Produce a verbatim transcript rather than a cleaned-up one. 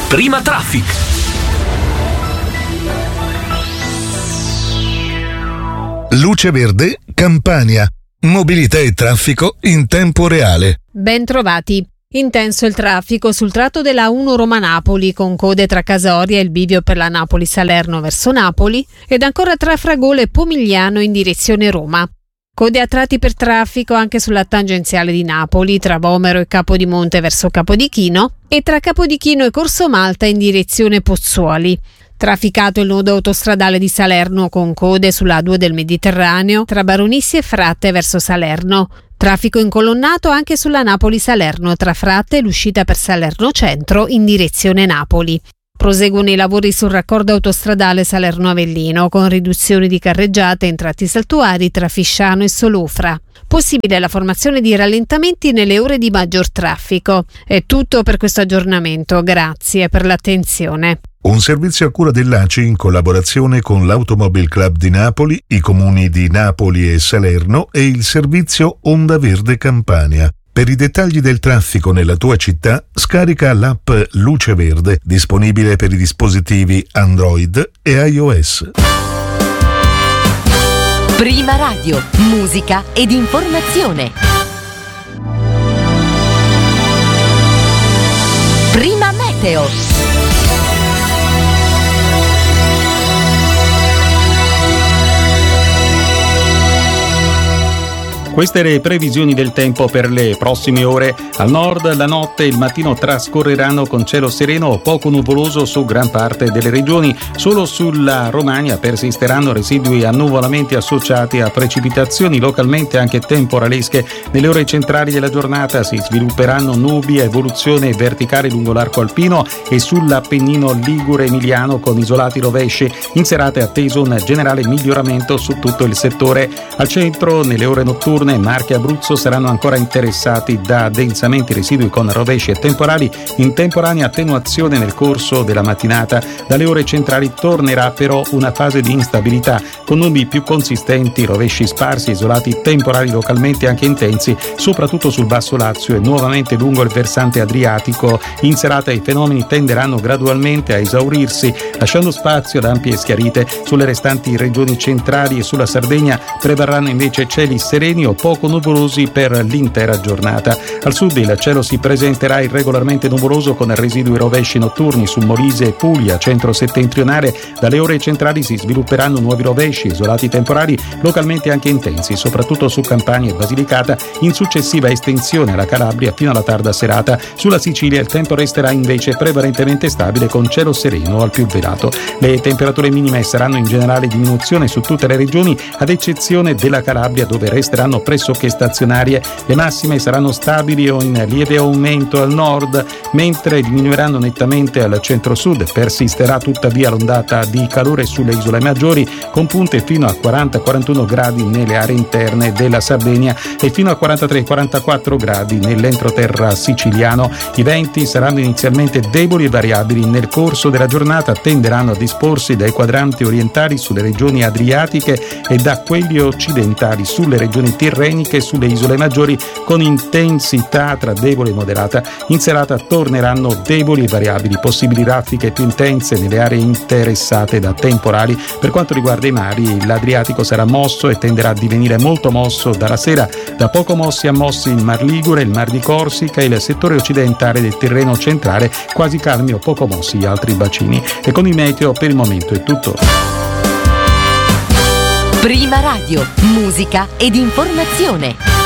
Prima Traffic. Luce Verde, Campania. Mobilità e traffico in tempo reale. Ben trovati. Intenso il traffico sul tratto della uno Roma-Napoli, con code tra Casoria e il bivio per la Napoli-Salerno verso Napoli, ed ancora tra Fragole e Pomigliano in direzione Roma. Code a tratti per traffico anche sulla tangenziale di Napoli, tra Vomero e Capodimonte verso Capodichino, e tra Capodichino e Corso Malta in direzione Pozzuoli. Trafficato il nodo autostradale di Salerno, con code sulla A due del Mediterraneo tra Baronissi e Fratte verso Salerno. Traffico incolonnato anche sulla Napoli-Salerno tra Fratte e l'uscita per Salerno Centro in direzione Napoli. Proseguono i lavori sul raccordo autostradale Salerno-Avellino, con riduzioni di carreggiate in tratti saltuari tra Fisciano e Solofra. Possibile la formazione di rallentamenti nelle ore di maggior traffico. È tutto per questo aggiornamento, grazie per l'attenzione. Un servizio a cura dell'A C I in collaborazione con l'Automobile Club di Napoli, i comuni di Napoli e Salerno e il servizio Onda Verde Campania. Per i dettagli del traffico nella tua città, scarica l'app Luce Verde, disponibile per i dispositivi Android e iOS. Prima Radio, musica ed informazione. Prima Meteo. Queste le previsioni del tempo per le prossime ore. Al nord la notte e il mattino trascorreranno con cielo sereno o poco nuvoloso su gran parte delle regioni. Solo sulla Romagna persisteranno residui annuvolamenti associati a precipitazioni localmente anche temporalesche. Nelle ore centrali della giornata si svilupperanno nubi a evoluzione verticale lungo l'arco alpino e sull'Appennino ligure emiliano con isolati rovesci. In serata è atteso un generale miglioramento su tutto il settore. Al centro, nelle ore notturne, Marche e Abruzzo saranno ancora interessati da addensamenti residui con rovesci e temporali in temporanea attenuazione nel corso della mattinata. Dalle ore centrali tornerà però una fase di instabilità con nubi più consistenti, rovesci sparsi, isolati temporali localmente anche intensi, soprattutto sul Basso Lazio e nuovamente lungo il versante adriatico. In serata i fenomeni tenderanno gradualmente a esaurirsi, lasciando spazio ad ampie schiarite. Sulle restanti regioni centrali e sulla Sardegna prevarranno invece cieli sereni o poco nuvolosi per l'intera giornata. Al sud il cielo si presenterà irregolarmente nuvoloso con residui rovesci notturni su Molise e Puglia, centro-settentrionale. Dalle ore centrali si svilupperanno nuovi rovesci, isolati temporali, localmente anche intensi, soprattutto su Campania e Basilicata, in successiva estensione alla Calabria fino alla tarda serata. Sulla Sicilia il tempo resterà invece prevalentemente stabile con cielo sereno al più velato. Le temperature minime saranno in generale diminuzione su tutte le regioni, ad eccezione della Calabria, dove resteranno pressoché stazionarie. Le massime saranno stabili o in lieve aumento al nord, mentre diminuiranno nettamente al centro-sud. Persisterà tuttavia l'ondata di calore sulle isole maggiori, con punte fino a quaranta quarantuno gradi nelle aree interne della Sardegna e fino a quarantatré quarantaquattro gradi nell'entroterra siciliano. I venti saranno inizialmente deboli e variabili. Nel corso della giornata tenderanno a disporsi dai quadranti orientali sulle regioni adriatiche e da quelli occidentali sulle regioni tirreniche e sulle isole maggiori, con intensità tra debole e moderata. In serata torneranno deboli e variabili, possibili raffiche più intense nelle aree interessate da temporali. Per quanto riguarda i mari, l'Adriatico sarà mosso e tenderà a divenire molto mosso dalla sera. Da poco mossi a mossi il Mar Ligure, il Mar di Corsica e il settore occidentale del Tirreno centrale, quasi calmi o poco mossi gli altri bacini. E con il meteo per il momento è tutto. Prima Radio, musica ed informazione.